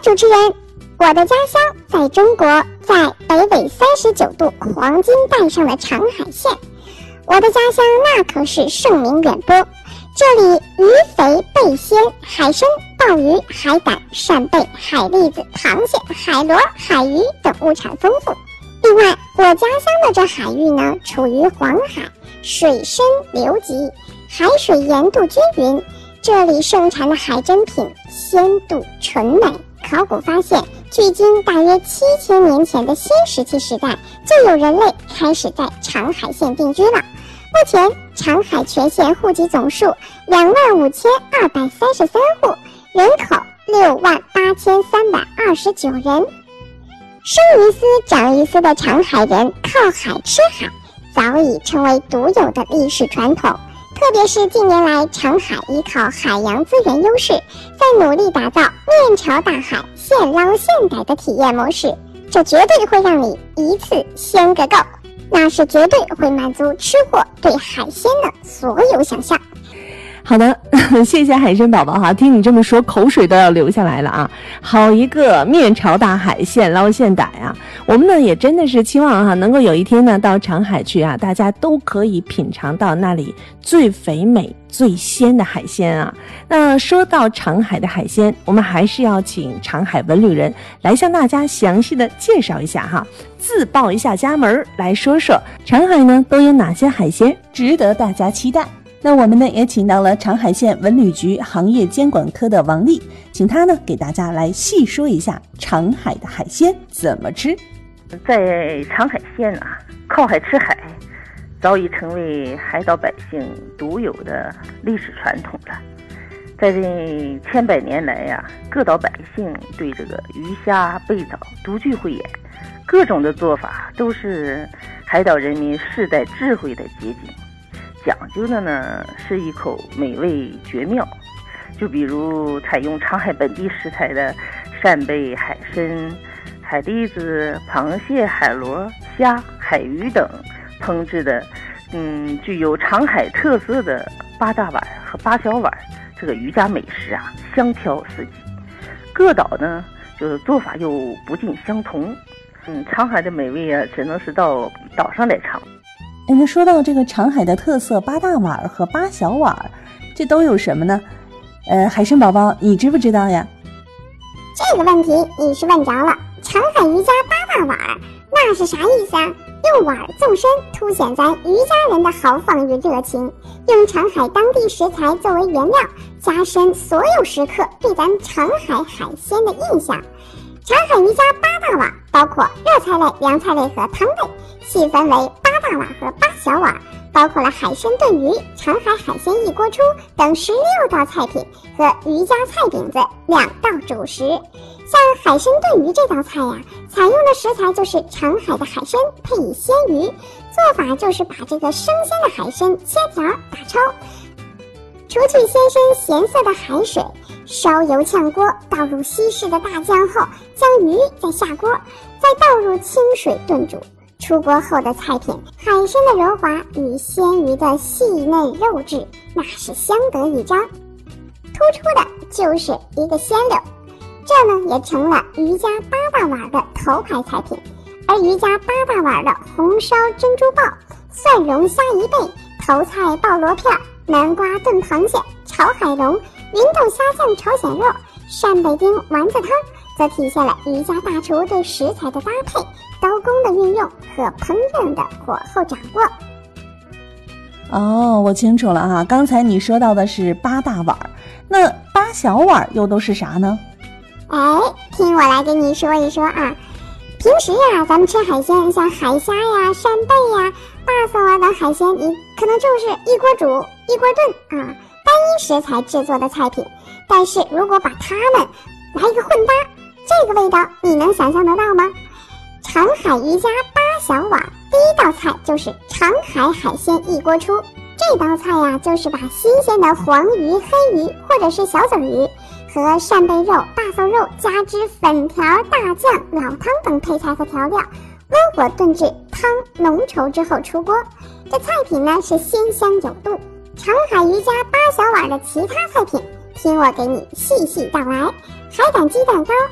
主持人，我的家乡在中国，在北纬39度黄金带上的长海县。我的家乡那可是盛名远播，这里鱼肥贝鲜，海参、鲍鱼、海胆、扇贝、海蛎子、螃蟹、海螺、海鱼等物产丰富。另外，我家乡的这海域呢，处于黄海，水深流急，海水盐度均匀，这里盛产的海珍品鲜度纯美。考古发现，距今大约7000年前的新石器时代，就有人类开始在长海县定居了。目前，长海全县户籍总数25233户，人口68329人。生于斯长于斯的长海人靠海吃海，早已成为独有的历史传统。特别是近年来，长海依靠海洋资源优势，在努力打造面朝大海、现捞现逮的体验模式，这绝对会让你一次鲜个够，那是绝对会满足吃货对海鲜的所有想象。 好的，谢谢海参宝宝哈，听你这么说，口水都要流下来了啊！好一个面朝大海，现捞现逮啊！我们呢也真的是期望哈，能够有一天呢到长海去啊，大家都可以品尝到那里最肥美、最鲜的海鲜啊。那说到长海的海鲜，我们还是要请长海文旅人来向大家详细的介绍一下哈，自报一下家门，来说说长海呢都有哪些海鲜值得大家期待。那我们呢也请到了长海县文旅局行业监管科的王丽，请他呢给大家来细说一下长海的海鲜怎么吃。 在长海县啊，靠海吃海早已成为海岛百姓独有的历史传统了。在这千百年来呀，各岛百姓对这个鱼虾贝藻独具慧眼，各种的做法都是海岛人民世代智慧的结晶。讲究的呢是一口美味绝妙，就比如采用长海本地食材的扇贝、海参、海蛎子、螃蟹、海螺、虾、海鱼等烹制的具有长海特色的八大碗和八小碗这个渔家美食啊，香飘四季。各岛呢就是做法又不尽相同，长海的美味啊，只能是到岛上来尝。 那说到这个长海的特色八大碗和八小碗，这都有什么呢？海参宝宝，你知不知道呀？ 这个问题你是问着了。长海渔家八大碗，那是啥意思啊？用碗纵深，凸显咱渔家人的豪放与热情，用长海当地食材作为原料，加深所有食客对咱长海海鲜的印象。长海渔家八大碗包括热菜类、凉菜类和汤类，细分为八大碗和八小碗，包括了海参炖鱼、长海海鲜一锅出等16道菜品和渔家菜饼子2道主食。像海参炖鱼这道菜呀，采用的食材就是长海的海参配以鲜鱼，做法就是把这个生鲜的海参切条打焯，除去鲜深咸涩的海水，烧油炝锅，倒入稀释的大酱后，将鱼再下锅，再倒入清水炖煮。出锅后的菜品，海参的柔滑与鲜鱼的细嫩肉质，那是相得益彰。突出的就是一个鲜柳，这呢也成了渔家八大碗的头牌菜品。而渔家八大碗的红烧珍珠鲍、蒜蓉虾一倍、头菜爆螺片、南瓜炖螃蟹、炒海龙、芸豆虾酱朝鲜肉、扇贝丁丸子汤，则体现了渔家大厨对食材的搭配、刀工的运用和烹饪的火候掌握。 哦，我清楚了哈。刚才你说到的是八大碗，那八小碗又都是啥呢？ 听我来给你说一说啊。平时呀，咱们吃海鲜，像海虾呀、扇贝呀、大嫂啊等海鲜，你可能就是一锅煮、一锅炖啊，单一食材制作的菜品。但是如果把它们来一个混搭，这个味道你能想象得到吗？长海渔家八小碗，第一道菜就是长海海鲜一锅出。这道菜呀，就是把新鲜的黄鱼、黑鱼或者是小嘴鱼和扇贝肉、大瘦肉加之粉条、大酱、老汤等配菜和调料，温火炖至汤浓稠之后出锅。这菜品呢是鲜香有度。长海渔家八小碗的其他菜品，听我给你细细道来。海胆鸡蛋糕、